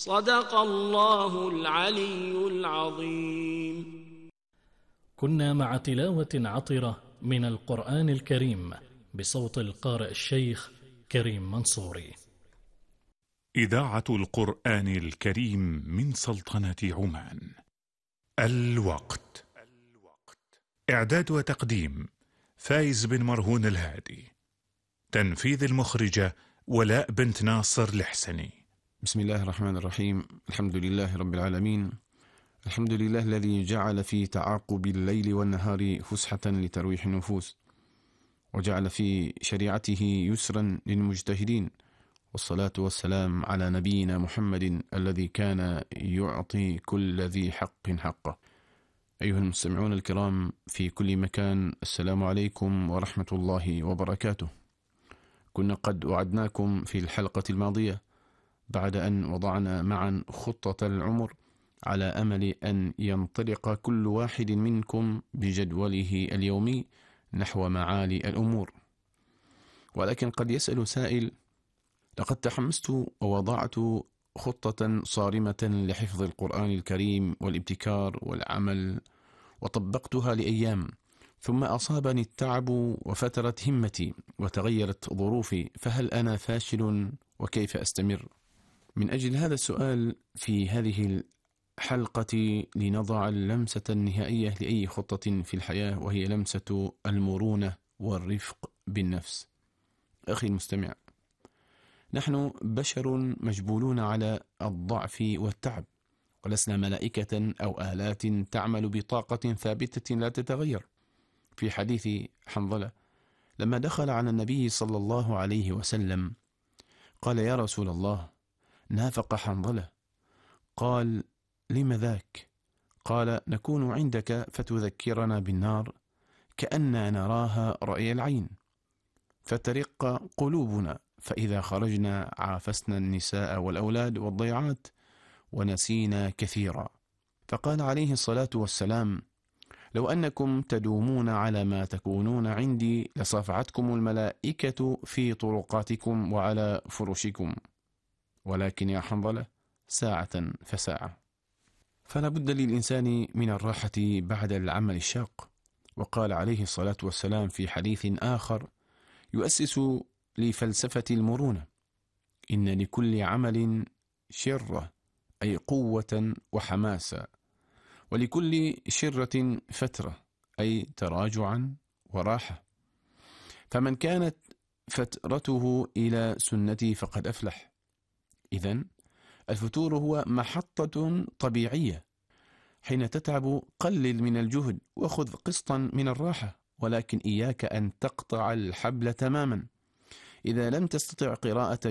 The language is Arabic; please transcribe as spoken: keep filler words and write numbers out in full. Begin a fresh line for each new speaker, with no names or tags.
صدق الله العلي العظيم.
كنا مع تلاوة عطرة من القرآن الكريم بصوت القارئ الشيخ كريم منصوري.
إذاعة القرآن الكريم من سلطنة عمان. الوقت. إعداد وتقديم فايز بن مرهون الهادي. تنفيذ المخرجة ولاء بنت ناصر الحسني.
بسم الله الرحمن الرحيم. الحمد لله رب العالمين. الحمد لله الذي جعل في تعاقب الليل والنهار فسحة لترويح النفوس، وجعل في شريعته يسرا للمجتهدين، والصلاة والسلام على نبينا محمد الذي كان يعطي كل ذي حق حقه. أيها المستمعون الكرام في كل مكان، السلام عليكم ورحمة الله وبركاته. كنا قد وعدناكم في الحلقة الماضية بعد أن وضعنا معا خطة العمر على أمل أن ينطلق كل واحد منكم بجدوله اليومي نحو معالي الأمور. ولكن قد يسأل سائل: لقد تحمست ووضعت خطة صارمة لحفظ القرآن الكريم والابتكار والعمل، وطبقتها لأيام، ثم أصابني التعب وفترت همتي وتغيرت ظروفي، فهل أنا فاشل وكيف أستمر؟ من أجل هذا السؤال في هذه الحلقة لنضع اللمسة النهائية لأي خطة في الحياة، وهي لمسة المرونة والرفق بالنفس. أخي المستمع، نحن بشر مجبولون على الضعف والتعب، ولسنا ملائكة أو آلات تعمل بطاقة ثابتة لا تتغير. في حديث حنظلة لما دخل على النبي صلى الله عليه وسلم قال: يا رسول الله، نافق حنظلة. قال: لم ذاك؟ قال: نكون عندك فتذكرنا بالنار كأننا نراها رأي العين، فترق قلوبنا، فإذا خرجنا عافسنا النساء والأولاد والضيعات ونسينا كثيرا. فقال عليه الصلاة والسلام: لو أنكم تدومون على ما تكونون عندي لصافعتكم الملائكة في طرقاتكم وعلى فرشكم، ولكن يا حنظلة ساعة فساعة. فلا بد للإنسان من الراحة بعد العمل الشاق. وقال عليه الصلاة والسلام في حديث آخر يؤسس لفلسفة المرونة: إن لكل عمل شرة، أي قوة وحماسة، ولكل شرة فترة، أي تراجعا وراحة. فمن كانت فترته إلى سنتي فقد أفلح. إذن الفتور هو محطة طبيعية. حين تتعب قلل من الجهد وخذ قسطا من الراحة، ولكن إياك أن تقطع الحبل تماما. إذا لم تستطع قراءة